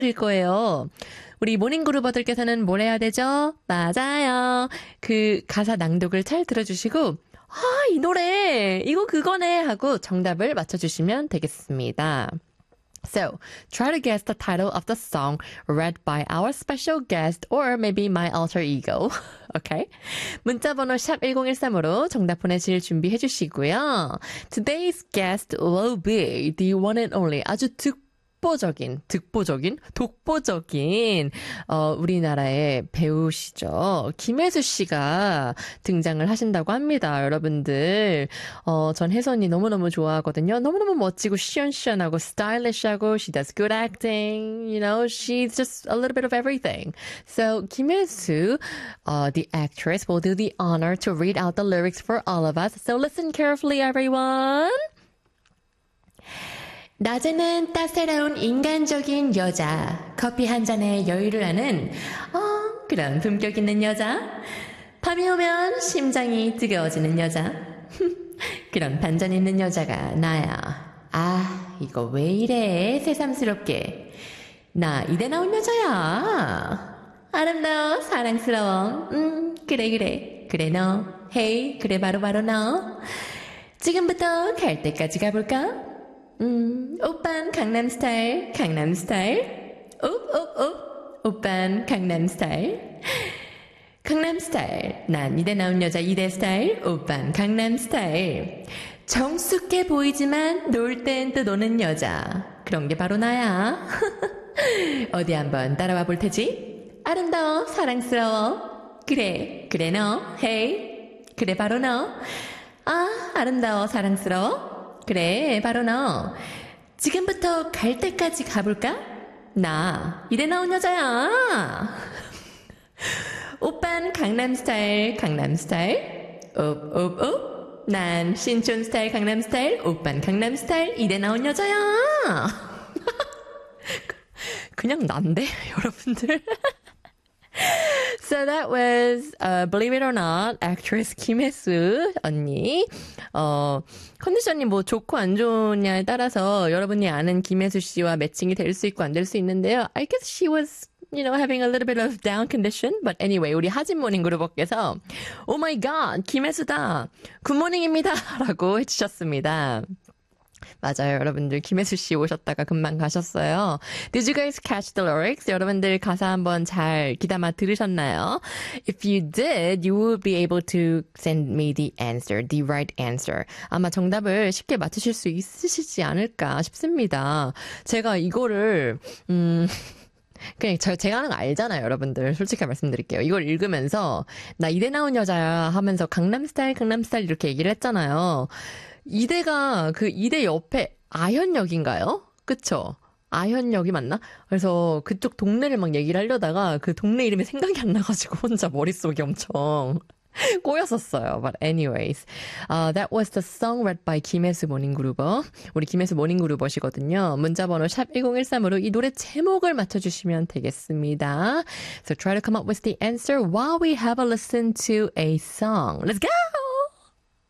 일 거예요. 우리 모닝그루버들께서는 뭘 해야 되죠? 맞아요. 그 가사 낭독을 잘 들어주시고 이 노래 이거 그거네 하고 정답을 맞춰주시면 되겠습니다. So, try to guess the title of the song read by our special guest or maybe my alter ego. Okay? 문자번호 샵 1013으로 정답 보내실 준비해 주시고요. Today's guest will be the one and only 아주 독보적인 우리나라의 배우시죠. 김혜수 씨가 등장을 하신다고 합니다. 여러분들 전 혜수 언니 너무너무 좋아하거든요. 너무너무 멋지고 시원시원하고 stylish하고 she does good acting. You know, she's just a little bit of everything. So 김혜수, the actress, will do the honor to read out the lyrics for all of us. So listen carefully, everyone. 낮에는 따사로운 인간적인 여자, 커피 한 잔에 여유를 하는 그런 품격 있는 여자, 밤이 오면 심장이 뜨거워지는 여자, 그런 반전 있는 여자가 나야. 이거 왜 이래 새삼스럽게. 나 이대 나온 여자야. 아름다워 사랑스러워. 그래 너. 헤이 그래 바로 너. 지금부터 갈 때까지 가볼까? 오빤 강남스타일. 오빤 강남스타일. 난 이대 나온 여자 이대 스타일. 오빤 강남스타일. 정숙해 보이지만 놀 땐 또 노는 여자. 그런 게 바로 나야. 어디 한번 따라와 볼 테지? 아름다워 사랑스러워. 그래 너. 헤이 그래 바로 너. 아름다워 사랑스러워. 그래, 바로 너. 지금부터 갈 때까지 가볼까? 나 이대 나온 여자야. 오빤 강남스타일. 옵. 난 신촌 스타일 강남스타일. 오빤 강남스타일. 이대 나온 여자야. 그냥 난데, 여러분들. So that was, believe it or not, actress 김혜수 언니. 컨디션이 뭐 좋고 안 좋냐에 따라서 여러분이 아는 김혜수 씨와 매칭이 될 수 있고 안 될 수 있는데요. I guess she was, having a little bit of down condition. But anyway, 우리 하진 모닝 그룹께서 Oh my god, 김혜수다. 굿모닝입니다. 라고 해주셨습니다. 맞아요, 여러분들. 김혜수 씨 오셨다가 금방 가셨어요. Did you guys catch the lyrics? 여러분들 가사 한번 잘 귀담아 들으셨나요? If you did, you will be able to send me the answer, the right answer. 아마 정답을 쉽게 맞추실 수 있으시지 않을까 싶습니다. 제가 이거를 그냥 제가 하는 거 알잖아요, 여러분들. 솔직히 말씀드릴게요. 이걸 읽으면서 나 이대 나온 여자야 하면서 강남스타일 이렇게 얘기를 했잖아요. 이대가 그 이대 옆에 아현역인가요? 그쵸? 아현역이 맞나? 그래서 그쪽 동네를 막 얘기를 하려다가 그 동네 이름이 생각이 안 나가지고 혼자 머릿속이 엄청 꼬였었어요. But anyways, that was the song read by 김혜수 모닝그루버. 우리 김혜수 모닝그루버시거든요. 문자번호 샵 1013으로 이 노래 제목을 맞춰주시면 되겠습니다. So try to come up with the answer while we have a listen to a song. Let's go!